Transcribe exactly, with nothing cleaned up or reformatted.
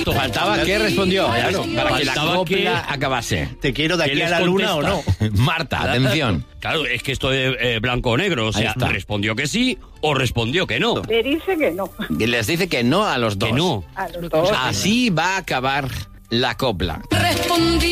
esto. Faltaba que respondió, claro, para que la Faltaba copla que- acabase. ¿Te quiero de ¿Qué aquí a les la luna o no? contesta? Marta, atención. Claro, es que esto es eh, blanco o negro. O Ahí sea, está. respondió que sí o respondió que no. Le dice que no. Y les dice que no a los dos. Que no. A los dos. Así va a acabar la copla. Respondí